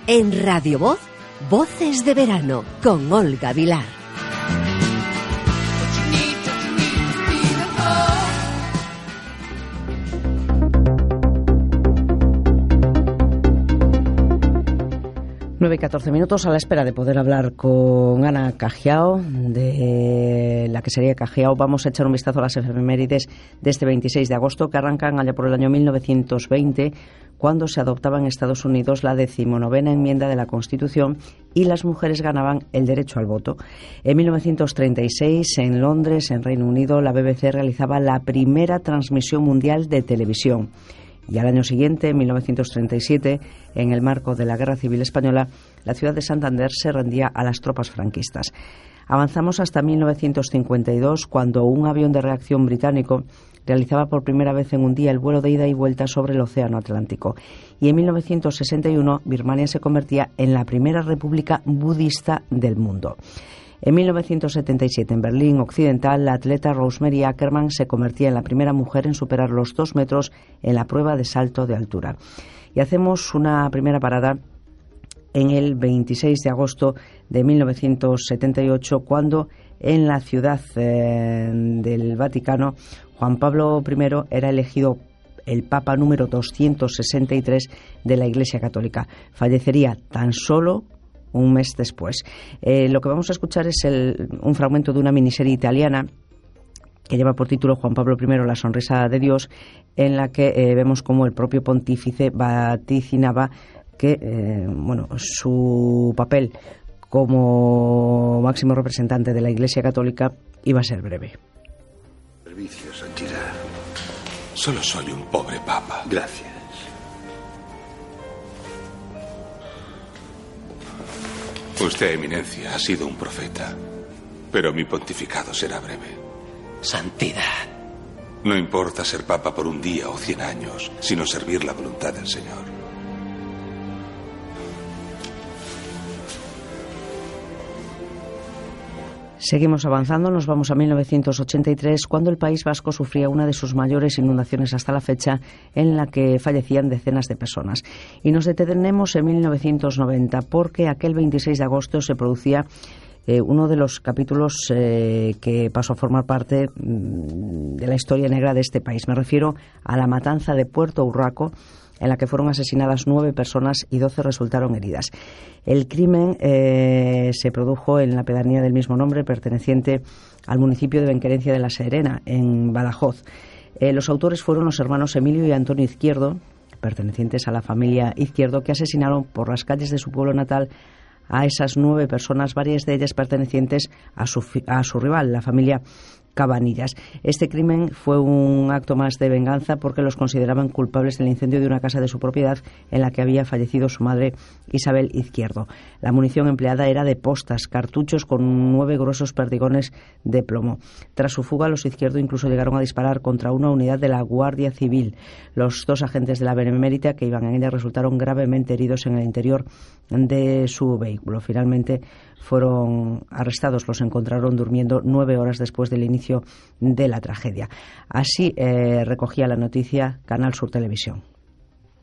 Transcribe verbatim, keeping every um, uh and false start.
En Radio Voz, Voces de Verano, con Olga Vilar. nueve y catorce minutos a la espera de poder hablar con Ana Cajiao, de la que sería Cajiao. Vamos a echar un vistazo a las efemérides de este veintiséis de agosto, que arrancan allá por el año mil novecientos veinte, cuando se adoptaba en Estados Unidos la decimonovena enmienda de la Constitución y las mujeres ganaban el derecho al voto. En mil novecientos treinta y seis, en Londres, en Reino Unido, la B B C realizaba la primera transmisión mundial de televisión. Y al año siguiente, en mil novecientos treinta y siete, en el marco de la Guerra Civil Española, la ciudad de Santander se rendía a las tropas franquistas. Avanzamos hasta mil novecientos cincuenta y dos, cuando un avión de reacción británico realizaba por primera vez en un día el vuelo de ida y vuelta sobre el Océano Atlántico. Y en mil novecientos sesenta y uno, Birmania se convertía en la primera república budista del mundo. En mil novecientos setenta y siete, en Berlín Occidental, la atleta Rosemary Ackerman se convertía en la primera mujer en superar los dos metros en la prueba de salto de altura. Y hacemos una primera parada en el veintiséis de agosto de mil novecientos setenta y ocho, cuando en la ciudad eh, del Vaticano, Juan Pablo primero era elegido el Papa número doscientos sesenta y tres de la Iglesia Católica. Fallecería tan solo un mes después. Eh, lo que vamos a escuchar es el, un fragmento de una miniserie italiana que lleva por título Juan Pablo primero, la sonrisa de Dios, en la que eh, vemos cómo el propio pontífice vaticinaba que eh, bueno, su papel como máximo representante de la Iglesia Católica iba a ser breve. Servicio, santidad. Solo soy un pobre papa. Gracias. Usted, eminencia, ha sido un profeta, pero mi pontificado será breve. Santidad. No importa ser papa por un día o cien años, sino servir la voluntad del Señor. Seguimos avanzando, nos vamos a mil novecientos ochenta y tres, cuando el País Vasco sufría una de sus mayores inundaciones hasta la fecha, en la que fallecían decenas de personas. Y nos detenemos en mil novecientos noventa, porque aquel veintiséis de agosto se producía eh, uno de los capítulos eh, que pasó a formar parte mmm, de la historia negra de este país. Me refiero a la matanza de Puerto Urraco, en la que fueron asesinadas nueve personas y doce resultaron heridas. El crimen eh, se produjo en la pedanía del mismo nombre, perteneciente al municipio de Benquerencia de la Serena, en Badajoz. Eh, los autores fueron los hermanos Emilio y Antonio Izquierdo, pertenecientes a la familia Izquierdo, que asesinaron por las calles de su pueblo natal a esas nueve personas, varias de ellas pertenecientes a su, a su rival, la familia Cabanillas. Este crimen fue un acto más de venganza, porque los consideraban culpables del incendio de una casa de su propiedad en la que había fallecido su madre, Isabel Izquierdo. La munición empleada era de postas, cartuchos con nueve gruesos perdigones de plomo. Tras su fuga, los Izquierdo incluso llegaron a disparar contra una unidad de la Guardia Civil. Los dos agentes de la Benemérita que iban en ella resultaron gravemente heridos en el interior de su vehículo. Finalmente fueron arrestados, los encontraron durmiendo nueve horas después del inicio de la tragedia. Así eh, recogía la noticia Canal Sur Televisión.